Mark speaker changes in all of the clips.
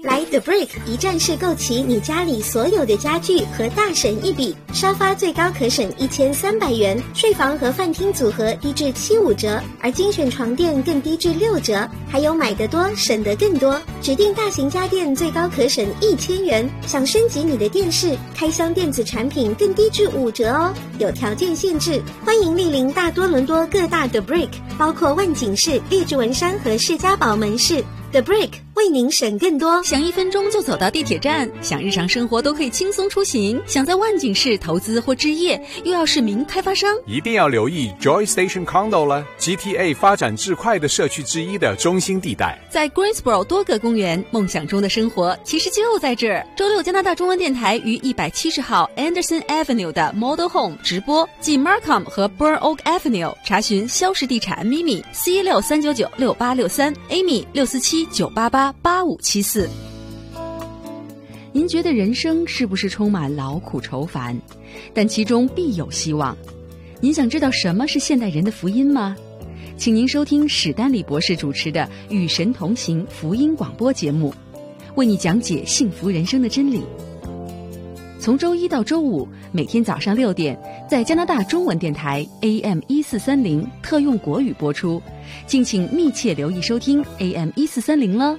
Speaker 1: 来 The Brick 一站式购齐你家里所有的家具和大省一笔，沙发最高可省1300元，睡房和饭厅组合低至75折，而精选床垫更低至6折，还有买得多省得更多，指定大型家电最高可省1000元，想升级你的电视、开箱电子产品更低至5折哦，有条件限制，欢迎莅临大多伦多各大 The Brick， 包括万景市、列治文山和士嘉堡门市。The Brick 为您省更多，
Speaker 2: 想1分钟就走到地铁站，想日常生活都可以轻松出行，想在万景市投资或置业，又要是名开发商，
Speaker 3: 一定要留意 Joy Station Condo 了， GTA 发展至快的社区之一的中心地带，
Speaker 2: 在 Greensboro 多个公园，梦想中的生活其实就在这儿。周六加拿大中文电台于170号 Anderson Avenue 的 Model Home 直播，即 Markham 和 Burn Oak Avenue， 查询消氏地产 Mimi C163996863 Amy 647-988-8574。您觉得人生是不是充满劳苦愁烦？但其中必有希望。您想知道什么是现代人的福音吗？请您收听史丹利博士主持的《与神同行》福音广播节目，为你讲解幸福人生的真理。从周一到周五，每天早上6点，在加拿大中文电台 AM1430特用国语播出，敬请密切留意收听 AM1430 了。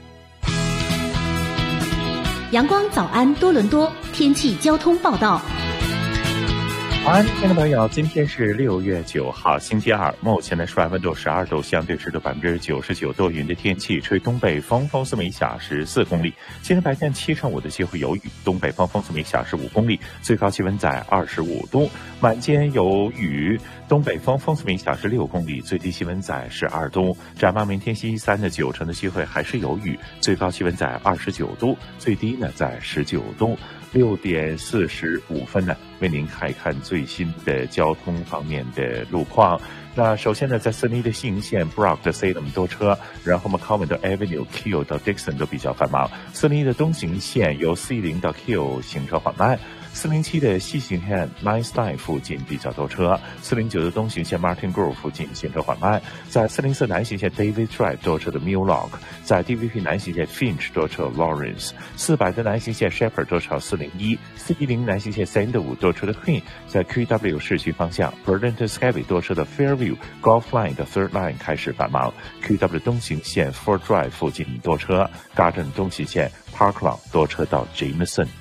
Speaker 4: 阳光早安多伦多天气交通报道。
Speaker 5: 好，听众朋友，今天是6月9号星期二，目前的室外温度12度，相对湿度99%，多云的天气，吹东北风，风速每小时4公里。今天白天7成5的机会有雨，东北风，风速每小时5公里，最高气温在25度。晚间有雨，东北风，风速每小时6公里，最低气温在12度。展望明天星期三的9成的机会还是有雨，最高气温在29度，最低呢在19度。6点45分呢，为您看一看最新的交通方面的路况。那首先呢，在森林的西营线 Brock 的 Salem 多车，然后McCowan 的 Avenue Q 到 Dixon 都比较繁忙。森林的东行线由 C0 到 Q 行车缓慢。407的西行线 Nice 附近比较多车，409的东行线 Martin Grove 附近行车缓慢，在404南行线 David Drive 多车的 Mulock， 在 DVP 南行线 Finch 多车 Lawrence， 400的南行线 Shepherd 多车401， 410南行线 Sandwood 多车的 Queen， 在 QW 市区方向 Burlington Skyway 多车的 Fairview Golf Line 的 Third Line 开始繁忙， QW 东行线 Ford Drive 附近多车， Garden 东行线 Parkland 多车到 Jameson